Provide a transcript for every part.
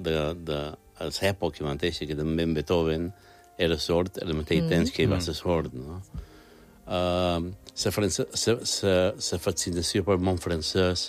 de l'època mateixa, que també en Beethoven era sord al mateix temps que ell va ser sord, no? La fascinació per el món francès,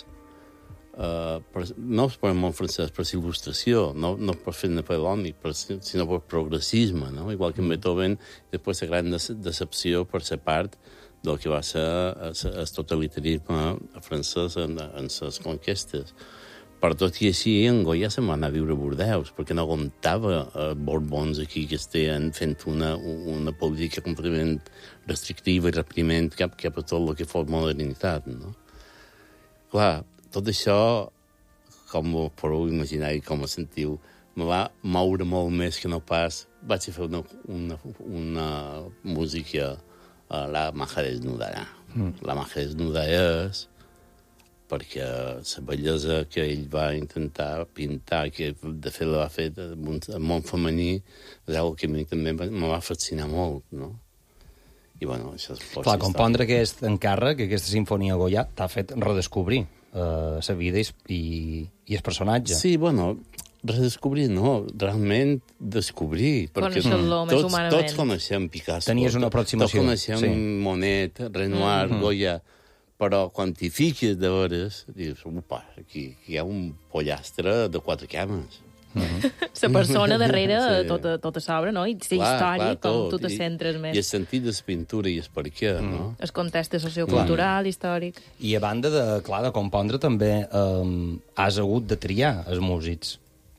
no per el món francès, per l'il·lustració, no per fer napoleònic, sinó per progressisme, no? Igual que en Beethoven, després la gran decepció per ser part del que va ser el totalitarisme francès en les conquestes. Per tot i així, en Goya se'n va anar a viure a Bordeus, perquè no aguantava Borbons aquí que estaven fent una política completament restrictiva i repriment cap a tot el que fos modernitat, no? Clar, tot això, com ho podeu imaginar i com ho sentiu, me va moure molt més que no pas... Vaig fer una música la maja desnuda. La maja desnuda és perquè la bellesa que ell va intentar pintar, que de fet l'ha fet al món femení, és una que a mi també me va fascinar molt, no? I, bueno, això és clar, compondre aquest encàrrec, aquesta sinfonia Goya, t'ha fet redescobrir la vida i el personatge. Sí, bueno, redescobrir, no, realment descobrir. Conèixer-lo més humanament. Tots coneixem Picasso. Tenies una aproximació. Tots coneixem Monet, Renoir, Goya, però quan t'hi fiques de veres, dius, upa, aquí hi ha un pollastre de 4 cames. La persona darrere tota l'obra, no? I la història, com tu te centres més. I el sentit de la pintura i el per què, no? El context sociocultural, històric. I a banda de compondre, també has hagut de triar els músics.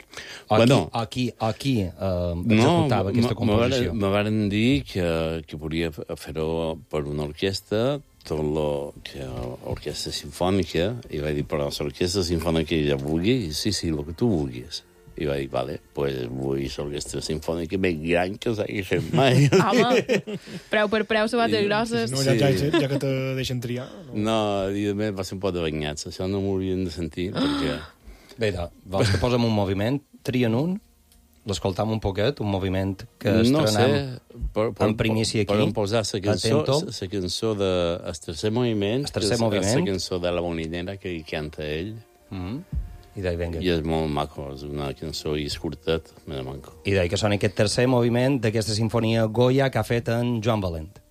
Aquí executava aquesta composició. Me varen dir que volia fer-ho per una orquestra, tot el que orquestra sinfònica, i vaig dir, però l'orquestra sinfònica ja vulgui? Sí, el que tu vulguis. I vaig dir, vale, pues vull l'orquestra sinfònica més gran que s'hagi fet mai. Home, preu per preu, sabates grosses. No, ja que te deixen triar. No, i a més va ser un poc de banyats. Això no m'haurien de sentir, perquè... Bé, vols que posem un moviment? Trien un? L'escoltam un poquet? Un moviment que estrenem en primícia aquí? Podem posar la cançó del tercer moviment, que és la cançó de la Molinera que canta ell. I és molt maco, és una cançó i és curtet, me la manco. I que soni aquest tercer moviment d'aquesta sinfonia Goya que ha fet en Joan Valent.